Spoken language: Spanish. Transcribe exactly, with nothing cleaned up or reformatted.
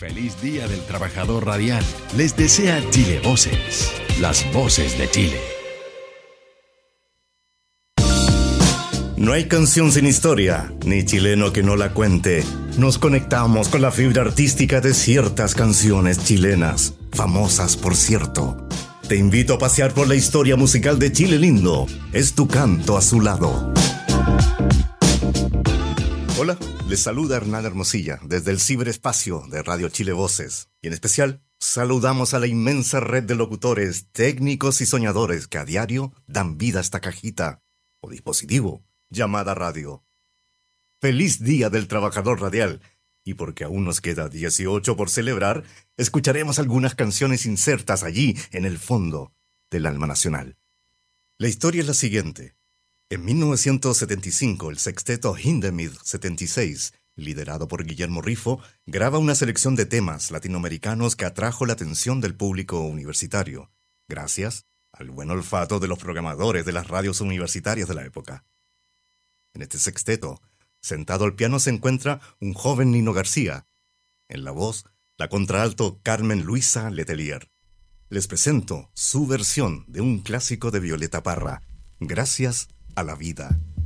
Feliz Día del Trabajador Radial. Les desea Chile Voces, las voces de Chile. No hay canción sin historia, ni chileno que no la cuente. Nos conectamos con la fibra artística de ciertas canciones chilenas, famosas por cierto. Te invito a pasear por la historia musical de Chile lindo. Es tu canto a su lado. Hola, les saluda Hernán Hermosilla desde el ciberespacio de Radio Chile Voces. Y en especial, saludamos a la inmensa red de locutores, técnicos y soñadores que a diario dan vida a esta cajita o dispositivo llamada radio. Feliz Día del Trabajador Radial. Y porque aún nos queda dieciocho por celebrar, escucharemos algunas canciones insertas allí en el fondo del alma nacional. La historia es la siguiente. En mil novecientos setenta y cinco, el sexteto Hindemith setenta y seis, liderado por Guillermo Rifo, graba una selección de temas latinoamericanos que atrajo la atención del público universitario, gracias al buen olfato de los programadores de las radios universitarias de la época. En este sexteto, sentado al piano se encuentra un joven Nino García. En la voz, la contralto Carmen Luisa Letelier. Les presento su versión de un clásico de Violeta Parra, Gracias a la vida.